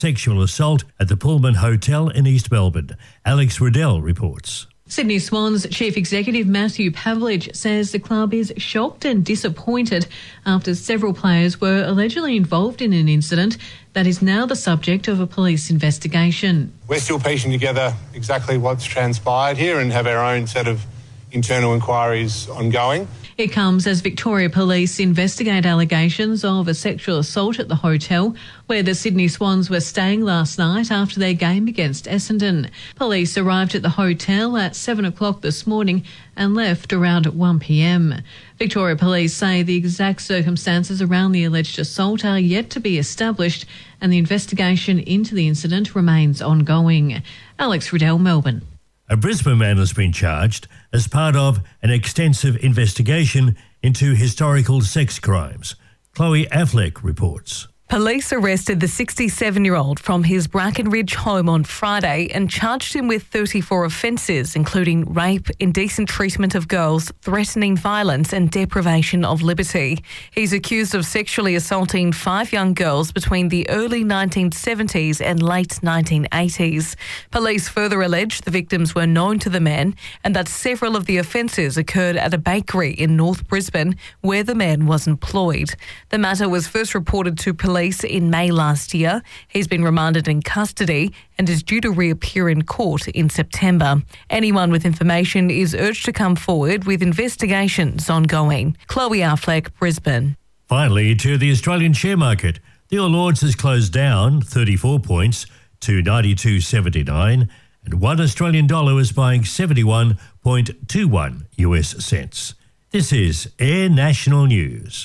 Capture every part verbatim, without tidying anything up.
sexual assault at the Pullman Hotel in East Melbourne. Alex Riddell reports. Sydney Swans Chief Executive Matthew Pavlich says the club is shocked and disappointed after several players were allegedly involved in an incident that is now the subject of a police investigation. We're still piecing together exactly what's transpired here and have our own set of internal inquiries ongoing. It comes as Victoria Police investigate allegations of a sexual assault at the hotel where the Sydney Swans were staying last night after their game against Essendon. Police arrived at the hotel at seven o'clock this morning and left around one p m. Victoria Police say the exact circumstances around the alleged assault are yet to be established and the investigation into the incident remains ongoing. Alex Riddell, Melbourne. A Brisbane man has been charged as part of an extensive investigation into historical sex crimes. Chloe Affleck reports. Police arrested the sixty-seven-year-old from his Brackenridge home on Friday and charged him with thirty-four offences, including rape, indecent treatment of girls, threatening violence and deprivation of liberty. He's accused of sexually assaulting five young girls between the early nineteen seventies and late nineteen eighties. Police further alleged the victims were known to the man and that several of the offences occurred at a bakery in North Brisbane where the man was employed. The matter was first reported to police in May last year. He's been remanded in custody and is due to reappear in court in September. Anyone with information is urged to come forward with investigations ongoing. Chloe Affleck, Brisbane. Finally, to the Australian share market. The All Ords has closed down thirty-four points to ninety-two seventy-nine and one Australian dollar is buying seventy-one point two one U S cents. This is Air National News.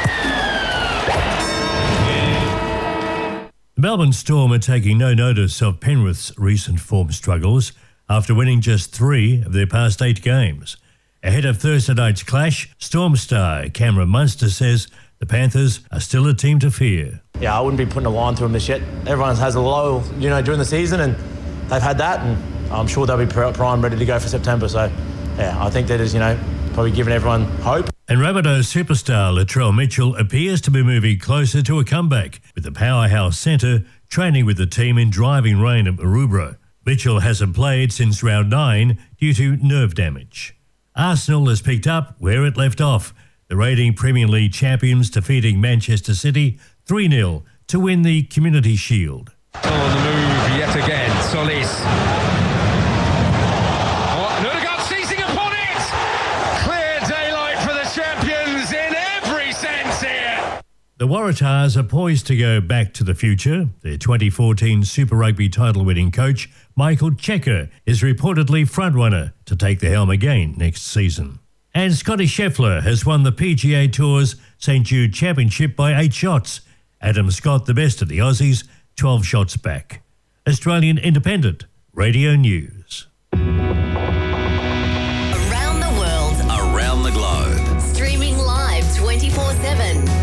The Melbourne Storm are taking no notice of Penrith's recent form struggles after winning just three of their past eight games. Ahead of Thursday night's clash, Storm star Cameron Munster says the Panthers are still a team to fear. Yeah, I wouldn't be putting a line through them this yet. Everyone has a low, you know, during the season, and they've had that, and I'm sure they'll be primed, ready to go for September. So, yeah, I think that is, you know, probably giving everyone hope. And Rabbitohs superstar Latrell Mitchell appears to be moving closer to a comeback, with the powerhouse centre training with the team in driving rain at Maroubra. Mitchell hasn't played since round nine due to nerve damage. Arsenal has picked up where it left off, the reigning Premier League champions defeating Manchester City three nil to win the Community Shield. On the move yet again, Solis. The Waratahs are poised to go back to the future. Their twenty fourteen Super Rugby title-winning coach, Michael Checker, is reportedly frontrunner to take the helm again next season. And Scotty Scheffler has won the P G A Tour's Saint Jude Championship by eight shots. Adam Scott, the best of the Aussies, twelve shots back. Australian Independent Radio News. Around the world, around the globe. Streaming live twenty-four seven.